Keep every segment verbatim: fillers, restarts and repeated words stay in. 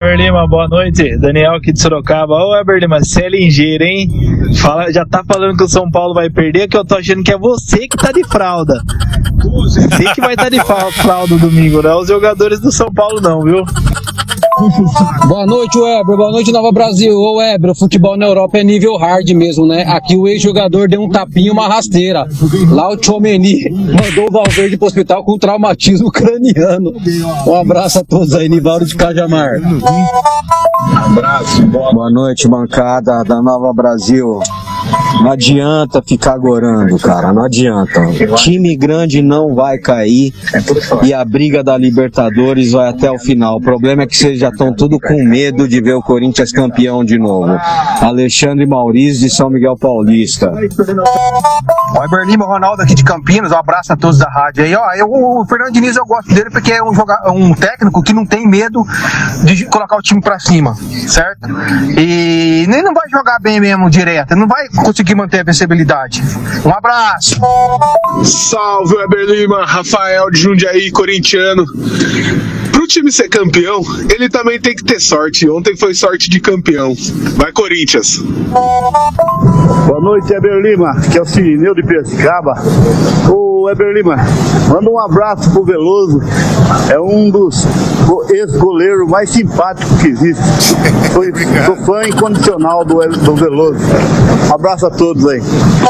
Weber Lima, boa noite. Daniel aqui de Sorocaba. Ô Weber Lima, você é ligeiro, hein? Fala, já tá falando que o São Paulo vai perder, que eu tô achando que é você que tá de fralda. Você que vai estar tá de fralda domingo, não é os jogadores do São Paulo não, viu? Boa noite, Weber. Boa noite, Nova Brasil. Ô, Weber, o futebol na Europa é nível hard mesmo, né? Aqui o ex-jogador deu um tapinha e uma rasteira. Lá o Tchouameni mandou o Valverde pro hospital com traumatismo craniano. Um abraço a todos aí, Nivaldo de Cajamar. Um abraço. Boa noite, bancada da Nova Brasil. Não adianta ficar gorando, cara, não adianta. Time grande não vai cair e a briga da Libertadores vai até o final. O problema é que vocês já estão tudo com medo de ver o Corinthians campeão de novo. Alexandre Maurício de São Miguel Paulista. Weber Lima, Ronaldo aqui de Campinas, um abraço a todos da rádio aí. Ó, eu, o Fernando Diniz eu gosto dele porque é um, joga, um técnico que não tem medo de colocar o time pra cima, certo? E nem não vai jogar bem mesmo direto, não vai conseguir manter a vencibilidade. Um abraço! Salve, Weber Lima, Rafael de Jundiaí, corintiano. Pro time ser campeão, ele também tem que ter sorte. Ontem foi sorte de campeão. Vai, Corinthians! Boa noite, Weber Lima, que é o Cirineu de Piracicaba. Ô, Weber Lima, manda um abraço pro Veloso. É um dos ex-goleiros mais simpáticos que existe. Sou, sou fã incondicional do, do Veloso. Um abraço a todos aí.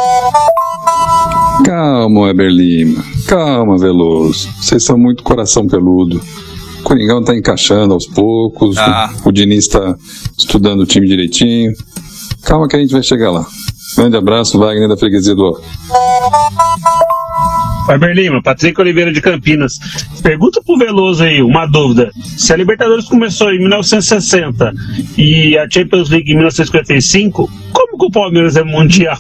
Calma, Weber Lima. Calma, Veloso. Vocês são muito coração peludo. O Coringão tá encaixando aos poucos. Ah. O, o Diniz tá estudando o time direitinho. Calma que a gente vai chegar lá. Grande abraço, Wagner da Freguesia do Ó. Weber Lima, Patrick Oliveira de Campinas. Pergunta pro Veloso aí, uma dúvida. Se a Libertadores começou em mil novecentos e sessenta e a Champions League em mil novecentos e cinquenta e cinco, como que o Palmeiras é mundial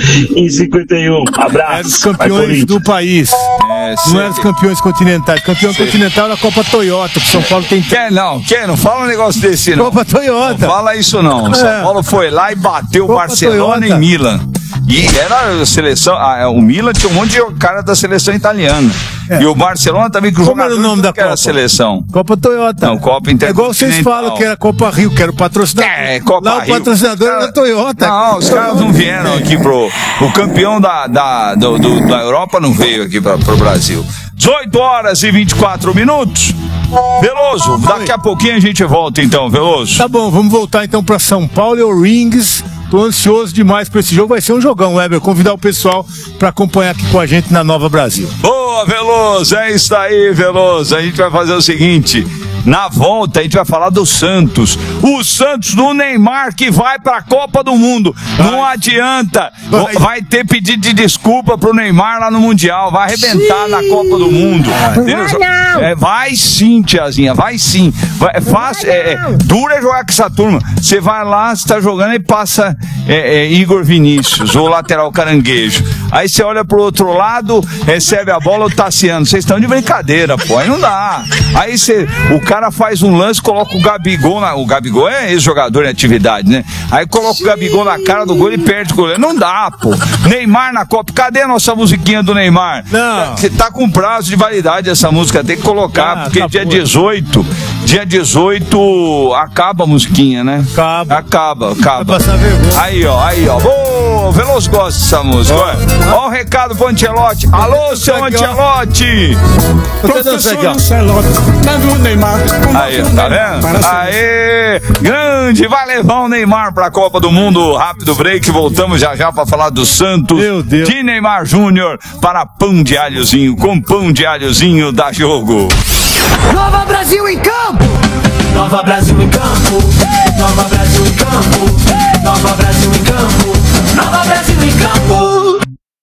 em cinquenta e um? Abraço. Era os campeões do país. É, não eram os campeões continentais. Campeão sei. continental era a Copa Toyota, que São Paulo tem. Quer não, quer não fala um negócio desse não. Copa Toyota. Não fala isso não. É. São Paulo foi lá e bateu o Barcelona Toyota. Em Milan. E era a seleção, a, o Milan tinha um monte de cara da seleção italiana. É. E o Barcelona também com o jogador. Como era o nome da Copa? Era a seleção. Copa Toyota. Não, Copa Intercontinental. É igual vocês falam que era Copa Rio, que era o patrocinador. É, Copa Lá Rio. o patrocinador cara... era a Toyota. Não, os caras não vieram aqui pro... O campeão da, da, do, do, da Europa não veio aqui pra, pro Brasil. dezoito horas e vinte e quatro minutos. Veloso, daqui a pouquinho a gente volta então, Veloso. Tá bom, vamos voltar então pra São Paulo e o Rings. Tô ansioso demais pra esse jogo, vai ser um jogão, Weber. Convidar o pessoal pra acompanhar aqui com a gente na Nova Brasil. Boa, Veloso, é isso aí, Veloso. A gente vai fazer o seguinte, na volta a gente vai falar do Santos. O Santos do Neymar que vai pra Copa do Mundo. Vai. Não adianta, vai. vai ter pedido de desculpa pro Neymar lá no Mundial, vai arrebentar sim. na Copa do Mundo. Vai, é, vai sim, tiazinha, vai sim. Vai, é fácil, é, é, duro é jogar com essa turma. Você vai lá, você tá jogando e passa é, é, Igor Vinícius, ou lateral caranguejo. Aí você olha pro outro lado, recebe a bola o Tassiano. Vocês estão de brincadeira, pô, aí não dá. Aí você, o cara faz um lance, coloca o Gabigol na, o Gabigol é ex-jogador em atividade, né? Aí coloca o Gabigol na cara do gol e perde o goleiro. Não dá, pô. Neymar na Copa, cadê a nossa musiquinha do Neymar? Não. Você tá com prazo de validade essa música, tem que colocar, ah, porque tá dia dezoito, dia dezoito acaba a musiquinha, né? Acaba. Acaba, acaba. Vai passar vergonha. Aí, ó, aí, ó. Ô, Veloso gosta dessa música, ó. Ó o recado pro Ancelotti. Alô, seu Ancelotti! Professor Ancelotti, leva o Neymar. Aí, tá vendo? Aê! Grande! Vai levar o Neymar pra Copa do Mundo. Rápido break, voltamos já já pra falar do Santos. Meu Deus. De Neymar Júnior para Pão de Alhozinho. Com Pão de Alhozinho dá jogo. Nova Brasil em campo! Nova Brasil em campo! Nova Brasil em campo! Nova Brasil em campo! Nova Brasil em campo!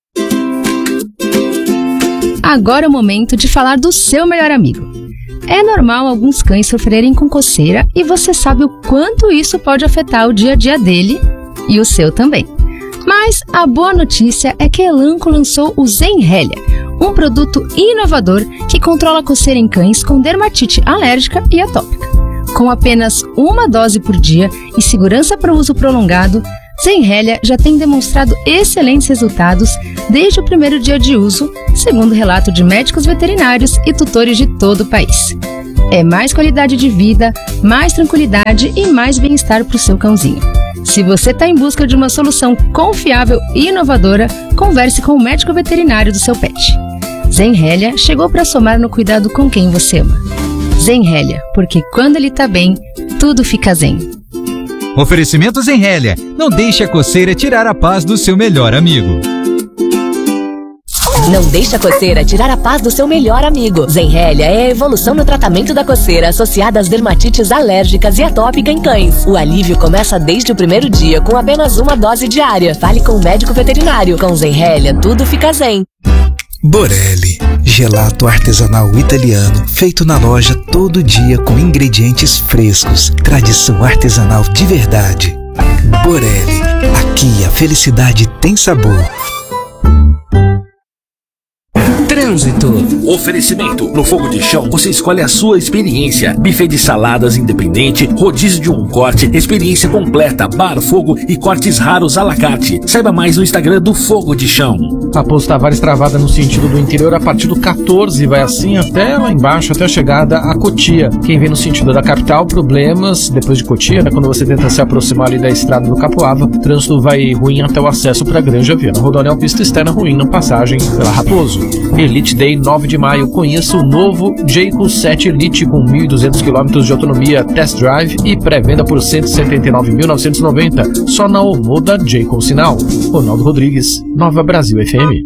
Agora é o momento de falar do seu melhor amigo. É normal alguns cães sofrerem com coceira e você sabe o quanto isso pode afetar o dia a dia dele e o seu também. Mas a boa notícia é que a Elanco lançou o Zenrelia, um produto inovador que controla a coceira em cães com dermatite alérgica e atópica. Com apenas uma dose por dia e segurança para uso prolongado, Zenrelia já tem demonstrado excelentes resultados desde o primeiro dia de uso, segundo relato de médicos veterinários e tutores de todo o país. É mais qualidade de vida, mais tranquilidade e mais bem-estar para o seu cãozinho. Se você está em busca de uma solução confiável e inovadora, converse com o médico veterinário do seu pet. Zenrelia chegou para somar no cuidado com quem você ama. Zenrelia, porque quando ele tá bem, tudo fica zen. Oferecimento Zenrelia. Não deixe a coceira tirar a paz do seu melhor amigo. Não deixe a coceira tirar a paz do seu melhor amigo. Zenrelia é a evolução no tratamento da coceira associada às dermatites alérgicas e atópica em cães. O alívio começa desde o primeiro dia com apenas uma dose diária. Fale com o médico veterinário. Com Zenrelia, tudo fica zen. Borelli, gelato artesanal italiano, feito na loja todo dia com ingredientes frescos, tradição artesanal de verdade. Borelli, aqui a felicidade tem sabor. Trânsito. Oferecimento. No Fogo de Chão, você escolhe a sua experiência. Buffet de saladas independente, rodízio de um corte, experiência completa, bar, fogo e cortes raros à la carte. Saiba mais no Instagram do Fogo de Chão. Raposo Tavares travada no sentido do interior a partir do quatorze, vai assim até lá embaixo, até a chegada a Cotia. Quem vem no sentido da capital, problemas depois de Cotia, né, quando você tenta se aproximar ali da estrada do Capoava, o trânsito vai ruim até o acesso para Granja Viana. Rodoanel pista externa ruim na passagem pela Raposo. Elite Day nove de maio, conheça o novo Jayco sete Elite com mil e duzentos quilômetros de autonomia Test Drive e pré-venda por cento e setenta e nove mil novecentos e noventa, só na Omoda Jayco Sinal. Ronaldo Rodrigues, Nova Brasil F M.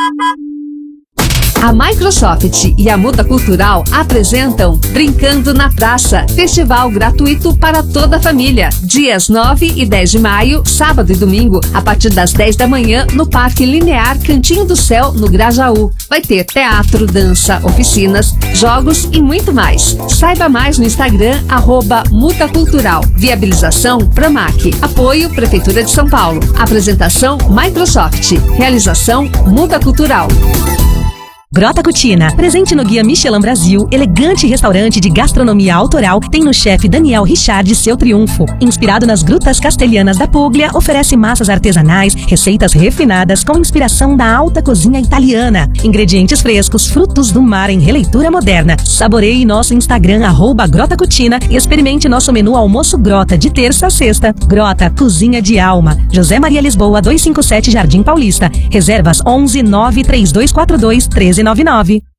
A Microsoft e a Muda Cultural apresentam Brincando na Praça, festival gratuito para toda a família. Dias nove e dez de maio, sábado e domingo, a partir das dez da manhã, no Parque Linear Cantinho do Céu, no Grajaú. Vai ter teatro, dança, oficinas, jogos e muito mais. Saiba mais no Instagram, arroba Muda Cultural. Viabilização Pramac. Apoio Prefeitura de São Paulo. Apresentação Microsoft. Realização Muda Cultural. Grota Cucina, presente no Guia Michelin Brasil, elegante restaurante de gastronomia autoral, tem no chefe Daniel Richard seu triunfo. Inspirado nas grutas castelhanas da Puglia, oferece massas artesanais, receitas refinadas com inspiração da alta cozinha italiana. Ingredientes frescos, frutos do mar em releitura moderna. Saboreie nosso Instagram, arroba Grota Cucina, e experimente nosso menu almoço Grota, de terça a sexta. Grota, cozinha de alma. José Maria Lisboa, duzentos e cinquenta e sete, Jardim Paulista. Reservas onze nove três dois quatro dois um três nove nove.